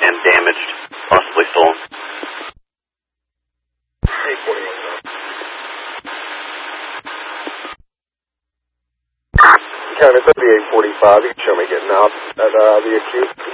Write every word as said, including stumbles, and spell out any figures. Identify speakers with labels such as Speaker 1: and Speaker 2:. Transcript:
Speaker 1: and damaged, possibly stolen.
Speaker 2: eight forty-one. County thirty-eight forty-five, you can show me getting out at uh, the acute.